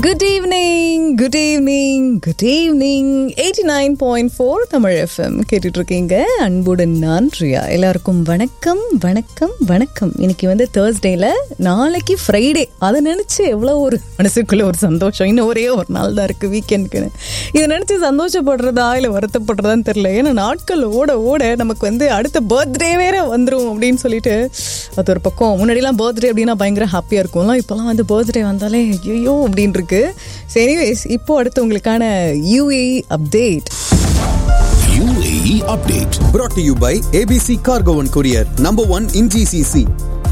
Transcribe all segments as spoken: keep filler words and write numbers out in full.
Good evening, good evening, good evening. eighty-nine point four Tamil FM கேட்டுட்டு இருக்கீங்க. அன்புடன் நான் ரியா. எல்லாருக்கும் வணக்கம் வணக்கம் வணக்கம். இன்னைக்கு வந்து தேர்ஸ்டேல, நாளைக்கு ஃப்ரைடே. அதை நினைச்சு எவ்வளோ ஒரு மனசுக்குள்ள ஒரு சந்தோஷம். இன்னும் ஒரே ஒரு நாள் தான் இருக்கு வீக்கெண்டுக்குன்னு. இதை நினைச்சு சந்தோஷப்படுறதா இல்லை வருத்தப்படுறதான்னு தெரியல. ஏன்னா நாட்கள் ஓட ஓட நமக்கு வந்து அடுத்த பர்த்டே வேற வந்துடும் அப்படின்னு சொல்லிட்டு அது ஒரு பக்கம். முன்னாடிலாம் பர்த்டே அப்படின்னா பயங்கர ஹாப்பியா இருக்கும்லாம். இப்பெல்லாம் வந்து பர்த்டே வந்தாலே ஐயோ அப்படின்னு இருக்கு. சரி, இப்போ அடுத்து உங்களுக்கான U A E update. U A E update brought to you by A B C Cargo and Courier, number one in G C C.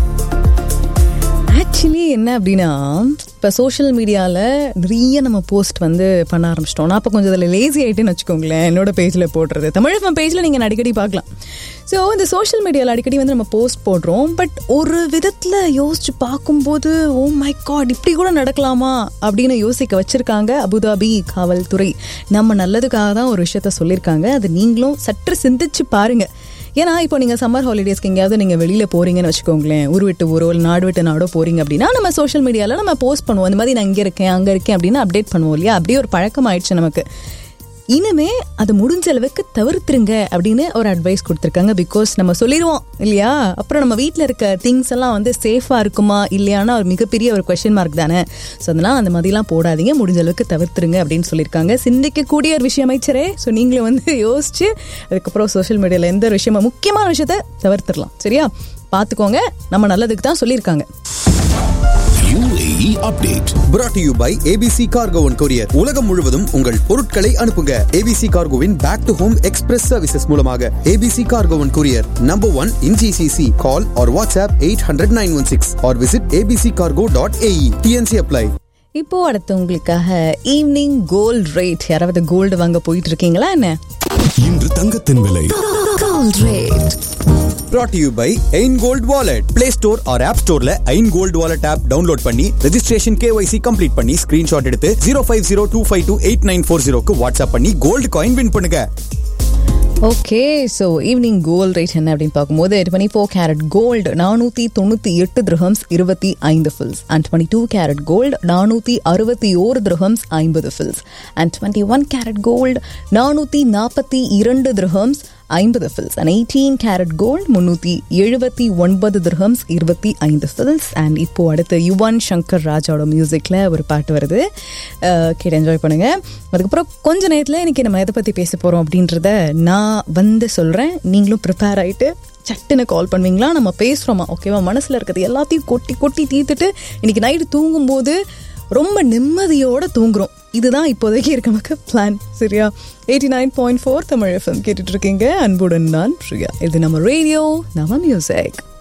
Actually என்ன அப்படின்னா, இப்போ சோஷியல் மீடியாவில் நிறைய நம்ம போஸ்ட் வந்து பண்ண ஆரம்பிச்சிட்டோம். நான் இப்போ கொஞ்சம் அதில் லேசி ஆகிட்டேன்னு வச்சுக்கோங்களேன். என்னோட பேஜில் போடுறது தமிழ் எஃப்எம் பேஜில் நீங்கள் அடிக்கடி பார்க்கலாம். ஸோ இந்த சோஷியல் மீடியாவில் அடிக்கடி வந்து நம்ம போஸ்ட் போடுறோம். பட் ஒரு விதத்தில் யோசிச்சு பார்க்கும்போது, ஓ மை காட், இப்படி கூட நடக்கலாமா அப்படின்னு யோசிக்க வச்சுருக்காங்க அபுதாபி காவல்துறை. நம்ம நல்லதுக்காக தான் ஒரு விஷயத்த சொல்லியிருக்காங்க. அது நீங்களும் சற்று சிந்திச்சு பாருங்கள். ஏன்னா இப்போ நீங்கள் சம்மர் ஹாலிடேஸ்க்கு எங்கேயாவது நீங்கள் வெளியில் போகிறீங்கன்னு வச்சுக்கோங்களேன், ஊர் விட்டு ஊரோ இல்லை நாடு விட்டு நாடோ போகிறீங்க அப்படின்னா, நம்ம சோஷியல் மீடியாவில் நம்ம போஸ்ட் பண்ணுவோம். இந்த மாதிரி நான் இங்கே இருக்கேன் அங்கே இருக்கேன் அப்படின்னு அப்டேட் பண்ணுவோம் இல்லையா? அப்படியே ஒரு பழக்கம் ஆயிடுச்சு நமக்கு. இனிமே அது முடிஞ்ச அளவுக்கு தவிர்த்துருங்க அப்படின்னு ஒரு அட்வைஸ் கொடுத்துருக்காங்க. பிகாஸ் நம்ம சொல்லிடுவோம் இல்லையா, அப்புறம் நம்ம வீட்டில் இருக்க திங்ஸ் எல்லாம் வந்து சேஃபாக இருக்குமா இல்லையானா ஒரு மிகப்பெரிய ஒரு கொஸ்டின் மார்க் தானே. ஸோ அதெல்லாம் அந்த மாதிரிலாம் போடாதீங்க, முடிஞ்ச அளவுக்கு தவிர்த்துருங்க அப்படின்னு சொல்லியிருக்காங்க. சிந்திக்கக்கூடிய ஒரு விஷயம் அமைச்சரே. ஸோ நீங்களும் வந்து யோசிச்சு அதுக்கப்புறம் சோஷியல் மீடியாவில் எந்த ஒரு விஷயமா முக்கியமான விஷயத்த தவிர்த்துடலாம். சரியா, பார்த்துக்கோங்க. நம்ம நல்லதுக்கு தான் சொல்லியிருக்காங்க. U A E update brought to you by A B C Cargo and Courier. உலகம் முழுவதும் உங்கள் பொருட்களை அனுப்புங்க. A B C Cargoவின் back to home express services மூலமாக. A B C Cargo and Courier, number one in G C C. Call or WhatsApp eight hundred nine one six or visit a b c cargo dot a e. T N C apply. இப்போ அடுத்து உங்களுக்காக evening gold rate. யாராவது gold வாங்க போயிட்டு இருக்கீங்களா என்ன? இன்று தங்கத்தின் விலை gold rate brought to you by Ain Gold Wallet. Play Store or App Storeல Ain Gold Wallet app download பண்ணி registration K Y C complete பண்ணி screenshot எடுத்து zero five zero two five two eight nine four zero க்கு WhatsApp பண்ணி gold coin win பண்ணுங்க. Okay, so evening gold rate என்ன அப்படின்னு பார்க்கும்போது, twenty four carat gold நானூற்றி தொண்ணூற்றி எட்டு திரஹம்ஸ் இருபத்தி ஐந்து fils. And twenty two carat gold நானூற்றி அறுபத்தி ஓரு திரஹம்ஸ் ஐம்பது fils. And twenty one carat gold நானூற்றி நாற்பத்தி இரண்டு திரஹம்ஸ் ஐம்பது fils. And eighteen carat gold முன்னூற்றி எழுபத்தி ஒன்பது திரஹம்ஸ் இருபத்தி ஐந்து ஃபில்ஸ். அண்ட் இப்போ அடுத்து யுவன் சங்கர் ராஜாவோட மியூசிக்கில் ஒரு பாட்டு வருது, கேட்டு என்ஜாய் பண்ணுங்க. அதுக்கப்புறம் கொஞ்ச நேரத்தில் இன்னைக்கு நம்ம எதை பற்றி பேச போகிறோம் அப்படின்றத நான் வந்து சொல்கிறேன். நீங்களும் ப்ரிப்பேர் ஆகிட்டு சட்டுன்னு கால் பண்ணுவீங்களா? நம்ம பேசுகிறோமா, ஓகேவா? மனசில் இருக்கிறது எல்லாத்தையும் கொட்டி கொட்டி தீர்த்துட்டு இன்னைக்கு நைட்டு தூங்கும்போது ரொம்ப நிம்மதியோட தூங்குறோம். இதுதான் இப்போதைக்கு இருக்க நமக்கு பிளான். சரியா, eighty nine point four Tamil FM கேட்டுட்டு இருக்கீங்க. அன்புடன் நான் ரியா. இது நம்ம ரேடியோ, நம்ம மியூசிக்.